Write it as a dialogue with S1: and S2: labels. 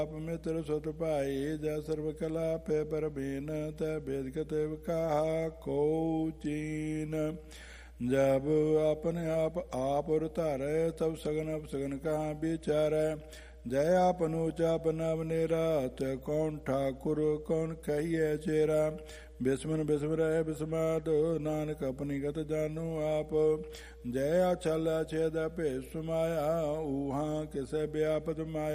S1: ਆਪ ਮਿੱਤਰ ਸੁਤ ਭਾਈ ਜੈ ਸਰਬ ਕਲਾ ਪੈ ਪਰਬੀਨ ਤੈ ਬੇਦ ਕਤੇ ਕਹਾ ਕੋ ਚੀਨ ਜਬ ਆਪਣੇ ਆਪ ਉਰ ਧਾਰੈ ਤਬ ਸਗਨ ਅਪਸਗਨ ਕਹਾ ਵਿਚਾਰੈ ਜੈ ਆਪਨੂ ਚਾਪਨ ਅਵਨੇਰਾ ਤੈ ਕੌਣ ਠਾਕੁਰ ਕੌਣ ਕਹੀਐ ਚੇਰਾ ਬਿਸਮਨ ਬਿਸਮਰੈ ਬਿਸਮਾਦ ਨਾਨਕ ਆਪਣੀ ਗਤ ਜਾਨੂ ਆਪ ਜੈ ਆਛਲ ਛੇਦ ਭੇਸ ਮਾਇਆ ਊਹਾਂ ਕਿਸੇ ਵਿਆਪਤ ਮਾਇਆ